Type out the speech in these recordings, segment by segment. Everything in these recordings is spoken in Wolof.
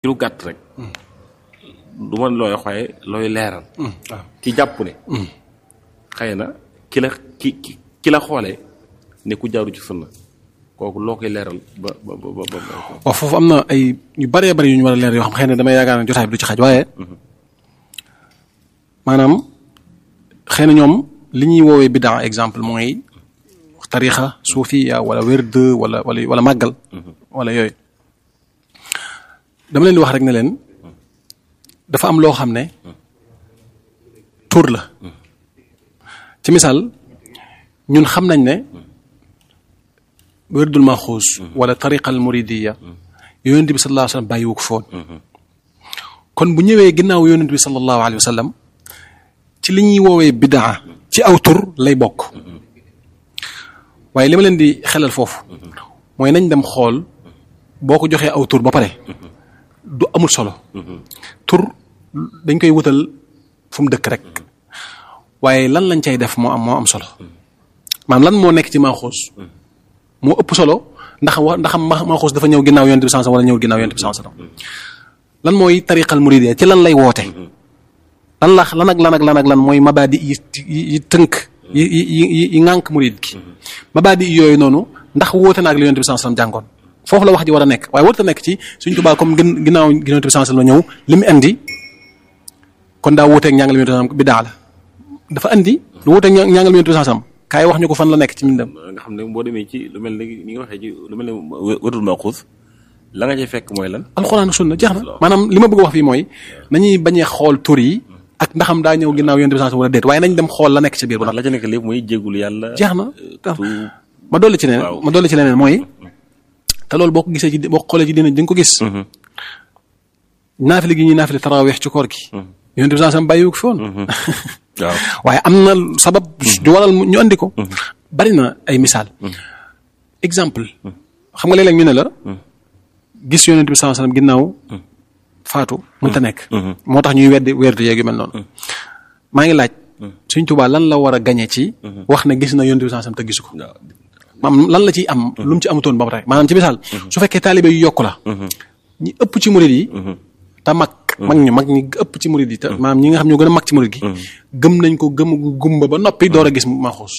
lu gàtt rek du man looy xooye looy leeral ki jàpp ne xëy na ki la xoolee ne ku jaaru ci sunna kooku loo koy leeral ba waaw foofu am na ay ñu bëree bëri yu ñu war a leer yoo xam xëy na damay yaakaar ne jotaay bi du ci xaj waaye maanaam xëy na ñoom li ñuy woowee bidaa exemple mooy tarixa suufiya wala werd wala màggal wala yooyu dama leen di wax rek ne leen dafa am loo xam ne tur la ci misaal ñun xam nañ ne werdul maxuus wala tariqal muridiya yonent bi sallallahu alayhi wa sallam bàyyiwu ko foon kon bu ñëwee ginnaaw yonent bi sallallahu alayhi wa sallam ci li ñuy woowee bidaa ci aw tur lay bokk waaye li ma leen di xelal foofu mooy nañ dem xool boo ko joxee aw tur ba pare du amul solo tur dañ koy wutal fu mu dëkk rek waaye lan lañ cay def moo am solo maanaam lan moo nekk ci maaxuus moo ëpp solo ndax maaxuus dafa ñëw ginnaaw yonent bi sallallahu alayhi wasallam wala ñëw ginnaaw yonent bi sallallahu alayhi wasallam lan mooy tariqal muridiyya ci lan lay woote lan ak lan mooy mabadi yi tënk yi ŋànk murid gi mabadi yooyu noonu ndax woote na ak li yonent bi sallallahu alayhi wasallam jàngoon foofu la wax ji war a nekk waaye warut a nekk ci Sëriñ Tuubaa comme ginnaaw yonent bi sallallahu alayhi wasallam ñëw li mu indi kon daa wooteeg ñàngal yonent bi sallallahu alayhi wasallam bidaa la dafa andi lu wooteeg ñàngal yonent bi sallallahu alayhi wasallam kaay wax ñu ko fan la nekk ci mbindam nga xam ne boo demee ci lu mel ne ni nga waxee ci lu mel ne werdul maxuus la nga cay fekk mooy lan alxuraan ak sunna jeex na maanaam li ma bëgg a wax fii mooy nañuy bañee xool tur yi ak ndaxam daa ñëw ginnaaw yonent bi sallallahu alayhi wasallam wala déet waaye nañ dem xool la nekk ci biir ba la ca nekk lépp mooy jéggul yàlla jeex na ma dolli ci leneen mooy te loolu boo ko gisee boo ko xoolee ci dina di nga ko gis naafile gi ñuy naafile tarawih ci koor gi yonent bi sallallahu alayhi wasallam bàyyiwu ko fi woon waaw waaye am na sabab du waral ñu andi ko bari na ay misaal exemple xam nga léeg-léeg ñu ne la gis yonent bi sallallahu alayhi wasallam ginnaaw faatu mënta nekk moo tax ñuy weddi yeeg yu mel noonu maa ngi laaj Sëriñ Tuubaa lan la war a gañe ci wax ne gis na yonent bi sallallahu alayhi wasallam te gisu ko maanaam lan la ciy am lu mu ci amutoon ba pare maanaam ci misaal su fekkee taalibe yu yokku la ñi ëpp ci murid yi te mag ñi ëpp ci murid yi te maanaam ñi nga xam ñoo gën a mag ci murid gi gëm nañ ko gëm gumba ba noppi door a gis maaxuus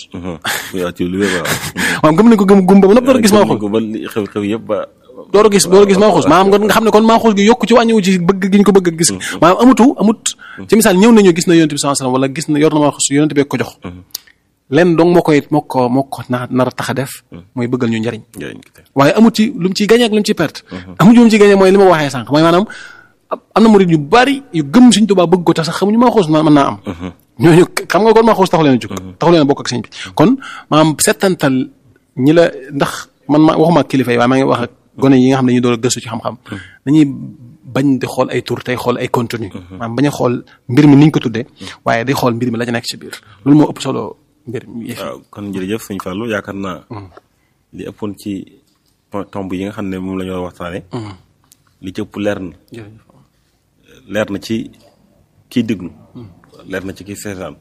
maanaam gëm nañ ko gëm gumba ba noppi door a gis maaxuus xew yëpp ba door a gis maaxuus maanaam nga xam ne kon maaxuus gi yokku ci wàññiwu ci bëgg gi ñu ko bëgg a gis maanaam amut ci misaal ñëw nañu gis na yonent bi sallallahu alayhi wasallam wala gis na yor na maaxuus yonent bi ko jox lenn donc moo ko nar a tax a def mooy bëggal ñu njariñ waaye amut ci lu mu ciy gagné ak lu mu ciy perte amut lu mu ciy gagné mooy li ma waxee sànq mooy maanaam am na murid yu bari yu gëm Sëriñ Tuubaa bëgg ko tax sax xamuñu maaxuus mën naa am ñooñu xam nga kon maaxuus taxu leen a jóg taxu leen a bokk ak sëñ bi kon maanaam settantal ñi la ndax man ma waxuma ak kilifa yi waaye maa ngi wax ak gone yi nga xam ne dañuy door a gëstu ci xam-xam dañuy bañ di xool ay tur tey xool ay contenu maanaam bañ a xool mbir mi niñ ko tuddee waaye di xool mbir mi la ca nekk ci biir loolu moo ëpp solo mbir mi. waaw kon jërëjëf sëñ Fallou yaakaar naa li ëppoon ci tomb yi nga xam ne moom la ñu war a waxtaane li ci ëpp leer na ci kiy déglu leer na ci kiy seetaan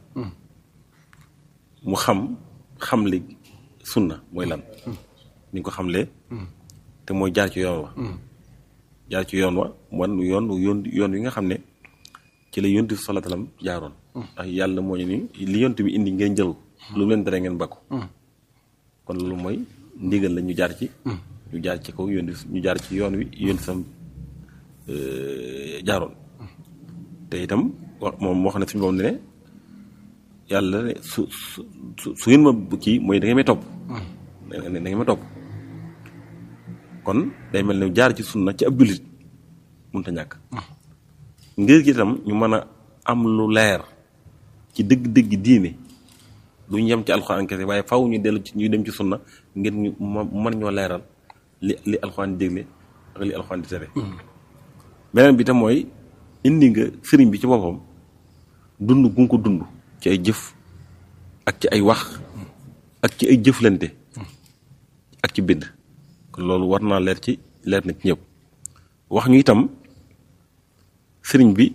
mu xam li sunna mooy lan ni nga ko xamlee te mooy jaar ci yoon wa wan yoon wi nga xam ne ci la yonent bi sallallahu alayhi wasallam jaaroon ndax yàlla moo ñu ni li yonent bi indi ngeen jël lu leen tere ngeen bakku kon loolu mooy ndigal la ñu jaar ci kaw ñu jaar ci yoon wi yonent sam jaaroon te itam moom moo xam ne suñu boom ne yàlla ne su ngeen ma kii mooy da ngeen may topp da ngeen ma topp kon day mel ne jaar ci sunna ci ab jullit mënut a ñàkk ngir gi itam ñu mën a am lu leer ci dëgg-dëgg diine duñ yem ci alxuraan kese waaye faw ñu dellu ci ñu dem ci sunna ngir ñu mën ñoo leeral li alxuraan di dégle ak li alxuraan di tere beneen bi tam mooy indi nga sëriñ bi ci boppam dund gu nga ko dund ci ay jëf ak ci ay wax ak ci ay jëflante ak ci bind kon loolu war naa leer na ci ñëpp wax ñu itam sëriñ bi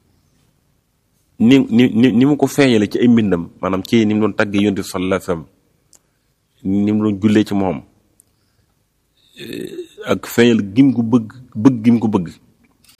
ni mu ko feeñale ci ay mbindam maanaam ci ni mu doon tàggee yonent bi sallallahu alayhi wasallam ni mu doon jullee ci moom ak feeñal gim ko bëgg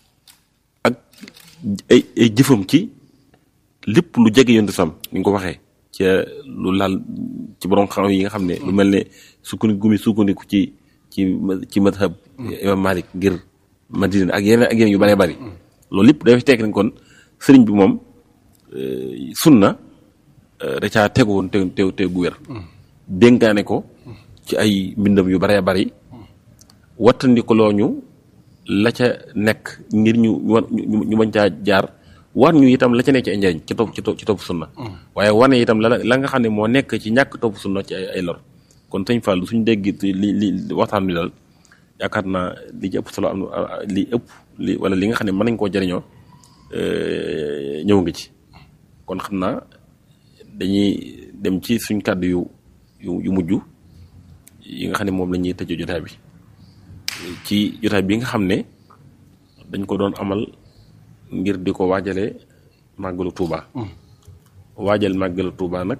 ay jëfam ci lépp lu jege yonent sam ni nga ko waxee ci lu laal ci borom xam yi nga xam ne lu mel ne sukkandiku ci madhab imam Malik ngir Madina ak yeneen yu bëree bëri loolu lépp dafay teg nañ kon sëriñ bi moom sunna da caa tegu woon te gu wér dénkaane ko ci ay mbindam yu bëree bëri wattandi ko loo ñu la ca nekk ngir ñu bañ caa jaar war ñu itam la ca nekk ci ay njëriñ ci topp sunna waaye wane itam la nga xam ne moo nekk ci ñàkk topp sunna ci ay lor kon sëñ Fallou suñu dégg li waxtaan bi daal yaakaar naa li ci ëpp solo am wala li nga xam ne mën nañ koo jëriñoo ñëw nga ci kon xam naa dañuy dem ci suñ kàddu yu mujj yi nga xam ne moom la ñuy tëjee jotaay bi ci jotaay bi nga xam ne dañ ko doon amal ngir di ko waajale màggalu Touba waajal màggalu Touba nag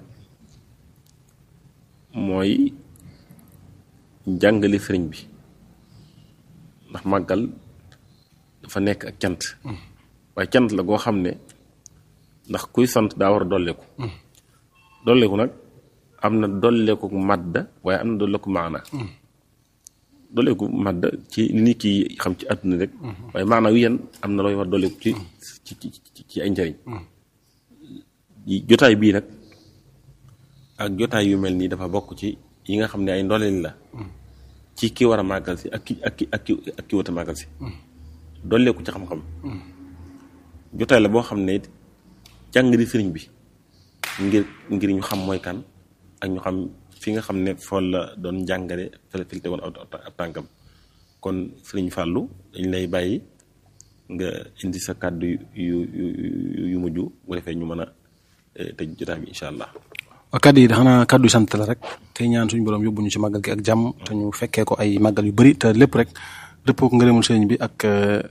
mooy jàngale sëriñ bi ndax màggal dafa nekk ak cant waaye cant la goo xam ne ndax kuy sant daa war a dolleeku nag am na dolleeku madda waaye am na dolleeku maana dolleeku madda ci nit ki xam ci àdduna rek waaye maana wi yéen am na looy war dolleeku ci ay njëriñ jotaay bii nag ak jotaay yu mel nii dafa bokk ci yi nga xam ne ay ndolleen la ci ki war a màggal si ak ki wata màggal si dolleeku ci xam-xam jotaay la boo xam ne jàng di sëriñ bi ngir ñu xam mooy kan ak ñu xam fi nga xam ne fool la doon jàngale filte woon ab tànkam kon sëriñ Fallou dañ lay bàyyi nga indi sa kàddu yu mujj bu defee ñu mën a tëj jotaay bi incha allah. kàddu yi xanaa kàddu yu sant la rek tey ñaan suñu borom yóbbu ñu ci màggal gi ak jàmm te ñu fekkee ko ay màggal yu bari te lépp rek dëppoo ko ngërëmul sëriñ bi ak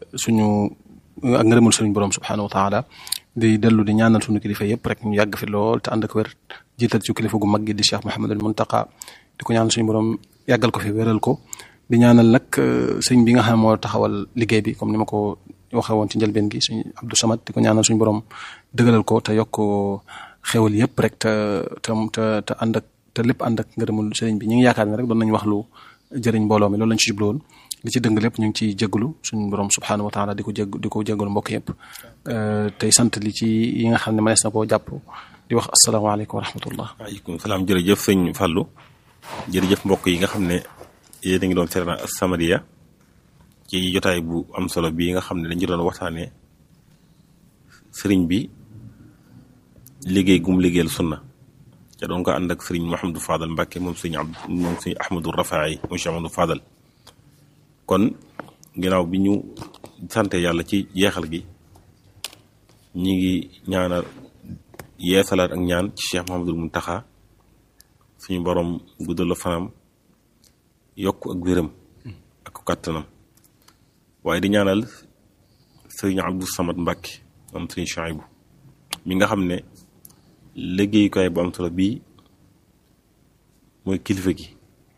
ngërëmul sëriñ borom subhanahu wa taala di dellu di ñaanal suñu kilifa yëpp rek ñu yàgg fi lool te ànd ak wér jiital ci kilifa gu mag gi di Cheikh Mouhamadul Muntaqa di ko ñaanal suñu borom yàggal ko fi wéral ko di ñaanal nag sëriñ bi nga xam ne moo taxawal liggéey bi comme ni ma ko waxee woon ci njëlbeen gi suñu Abdou Samad di ko ñaanal suñu borom dëgëral ko te yokk xewal yëpp rek te ànd ak te lépp ànd ak ngërëmul sëriñ bi ñu ngi yaakaar ne rek doon nañu wax lu jëriñ mbooloo mi loolu lañ ci jublu woon li ci dëng lépp ñu ngi ciy jégalu suñu borom subhanahu wa taala di ko jégalu mbokk yëpp tey sant li ci yi nga xam ne mënees na koo jàpp di wax asalaamaaleykum wa rahmatullah. waaleykum salaam jërëjëf sëñ Fallou jërëjëf mbokk yi nga xam ne yéen a ngi doon seetaan As-Samadiyya ci jotaay bu am solo bii nga xam ne dañu doon waxtaanee sëriñ bi liggéey gum liggéeyal sunna ca doon ko ànd ak sëriñ Mouhamadou Fadal Mbacke moom sëriñ Ahmadou Rafaay moom Cheikh Ahmadou Fadal kon ginnaaw bi ñu sante yàlla ci jeexal gi ñi ngi ñaanal yeesalaat ak ñaan ci Cheikh Mouhamadou Mountakha suñu borom guddal la fanam yokk ak wéram ak kàttanam waaye di ñaanal sëriñ Abdou Samad Mbacke moom sëriñ Chouaïbou mi nga xam ne liggéeyukaay bu am solo bii mooy kilifa gi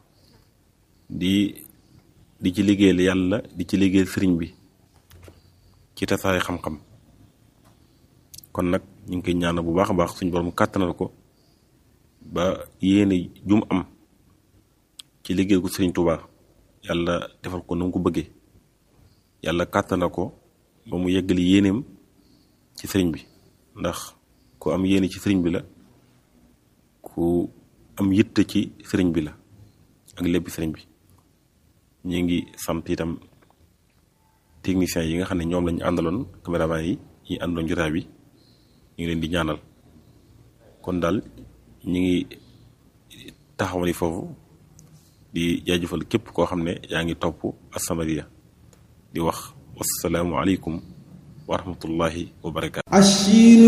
di ci liggéeyal yàlla di ci liggéeyal sëriñ bi ci tasaare xam-xam kon nag ñu ngi koy ñaanal bu baax a baax suñu borom kàttanal ko ba yéene jum am ci liggéeyal ko sëriñ Touba yàlla defal ko nu mu ko bëggee yàlla kàttanal ko ba mu yeggali yéeneem ci sëriñ bi ndax ku am yéene ci sëriñ bi la ku am yitte ci sëriñ bi la ak lépp sëriñ bi ñu ngi sant itam techniciens yi nga xam ne ñoom lañu àndaloon caméraman yi àndaloon jotaay bi ñu ngi leen di ñaanal kon daal ñu ngi taxawali foofu di jaajëfal képp koo xam ne yaa ngi topp As-Samadiyya di wax wassalaamu aleykum wa rahmatullahi wa barakaatu.